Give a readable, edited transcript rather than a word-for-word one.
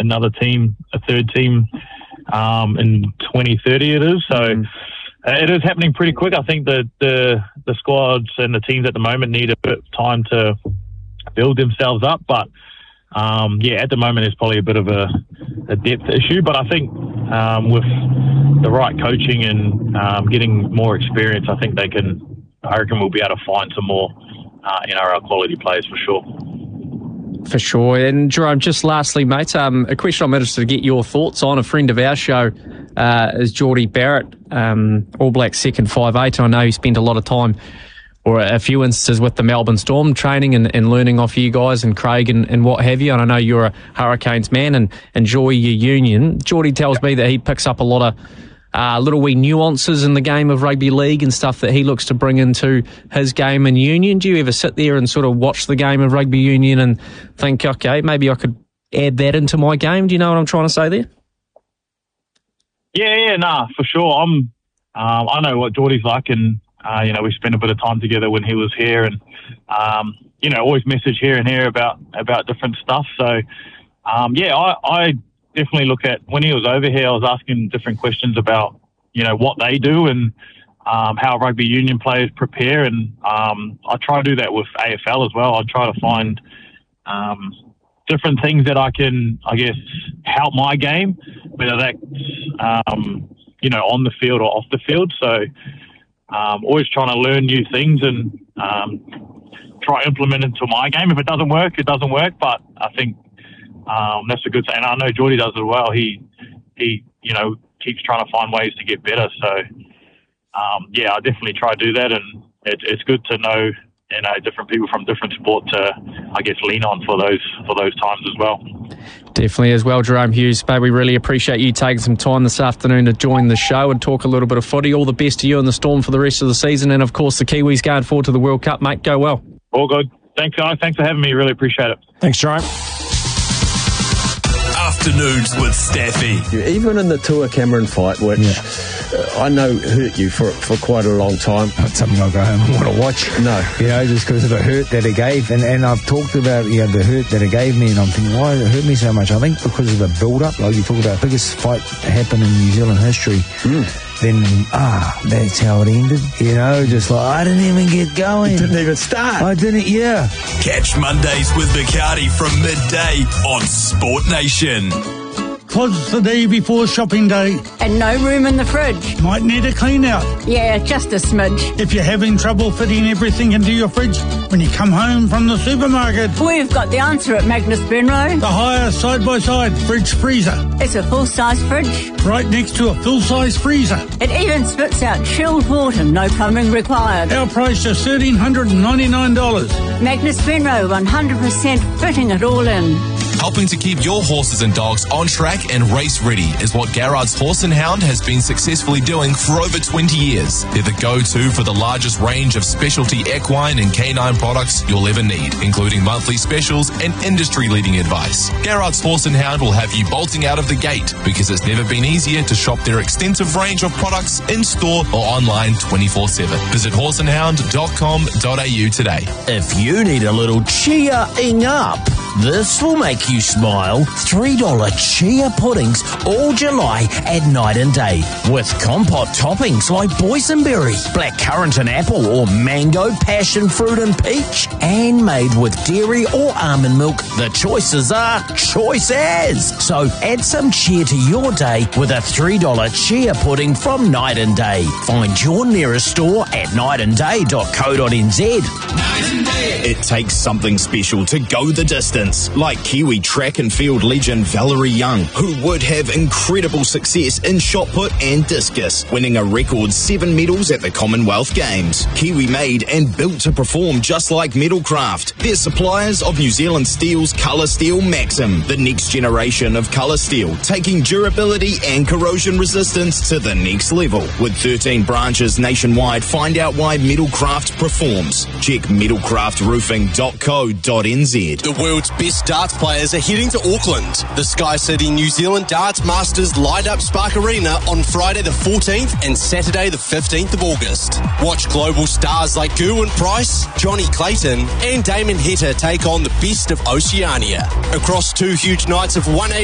another team, a third team, in 2030 it is. So it is happening pretty quick. I think that the squads and the teams at the moment need a bit of time to build themselves up. But at the moment it's probably a bit of a depth issue. But I think with the right coaching and getting more experience, I reckon we'll be able to find some more NRL quality players for sure. For sure. And Jerome, just lastly, mate, a question I'm interested to get your thoughts on. A friend of our show is Geordie Barrett, All Blacks second 5'8". I know he spent a lot of time, or a few instances, with the Melbourne Storm training and learning off you guys and Craig and what have you. And I know you're a Hurricanes man and enjoy your Union. Geordie tells me that he picks up a lot of little wee nuances in the game of rugby league and stuff that he looks to bring into his game in Union. Do you ever sit there and sort of watch the game of rugby union and think, okay, maybe I could add that into my game? Do you know what I'm trying to say there? Yeah, for sure. I know what Geordie's like, and we spent a bit of time together when he was here, and always message here and here about different stuff. So I definitely look at, when he was over here, I was asking different questions about, what they do and how rugby union players prepare. And I try to do that with AFL as well. I try to find different things that I can, I guess, help my game, whether that's, on the field or off the field. So always trying to learn new things and try to implement into my game. If it doesn't work, it doesn't work. But I think that's a good thing. And I know Geordie does as well. He keeps trying to find ways to get better. So, I definitely try to do that. And it's good to know, different people from different sport to, I guess, lean on for those times as well. Definitely as well, Jerome Hughes. Mate, we really appreciate you taking some time this afternoon to join the show and talk a little bit of footy. All the best to you and the Storm for the rest of the season. And, of course, the Kiwis going forward to the World Cup. Mate, go well. All good. Thanks, guys. Thanks for having me. Really appreciate it. Thanks, Jerome. Afternoons with Staffy. Even in the Tua Cameron fight, which I know hurt you for quite a long time. Not something I'll go home and want to watch. No. Just because of the hurt that it gave. And I've talked about the hurt that it gave me, and I'm thinking, why did it hurt me so much? I think because of the build-up. Like you talk about, biggest fight happened in New Zealand history. Then, that's how it ended. Just like, I didn't even get going. You didn't even start. I didn't, Catch Mondays with Bacardi from midday on Sport Nation. 'Twas the day before shopping day. And no room in the fridge. Might need a clean out. Yeah, just a smidge. If you're having trouble fitting everything into your fridge when you come home from the supermarket, we've got the answer at Magnus Benrow. The higher side-by-side fridge freezer. It's a full-size fridge. Right next to a full-size freezer. It even spits out chilled water, no plumbing required. Our price is $1,399. Magnus Benrow, 100% fitting it all in. Helping to keep your horses and dogs on track and race ready is what Garrard's Horse and Hound has been successfully doing for over 20 years. They're the go-to for the largest range of specialty equine and canine products you'll ever need, including monthly specials and industry-leading advice. Garrard's Horse and Hound will have you bolting out of the gate because it's never been easier to shop their extensive range of products in-store or online 24/7. Visit horseandhound.com.au today. If you need a little cheering up, this will make you smile. $3 chia puddings all July at Night and Day with compote toppings like boysenberry, blackcurrant and apple, or mango, passion fruit and peach, and made with dairy or almond milk. The choices are choice as. So add some cheer to your day with a $3 chia pudding from Night and Day. Find your nearest store at nightandday.co.nz. It takes something special to go the distance, like Kiwi track and field legend Valerie Young, who would have incredible success in shot put and discus, winning a record 7 medals at the Commonwealth Games. Kiwi made and built to perform just like Metalcraft. They're suppliers of New Zealand Steel's Colour Steel Maxim, the next generation of colour steel, taking durability and corrosion resistance to the next level. With 13 branches nationwide, find out why Metalcraft performs. Check metalcraftroofing.co.nz. The world's best darts players are heading to Auckland. The Sky City New Zealand Darts Masters light up Spark Arena on Friday the 14th and Saturday the 15th of August. Watch global stars like Gerwyn Price, Johnny Clayton and Damon Heta take on the best of Oceania. Across 2 huge nights of 180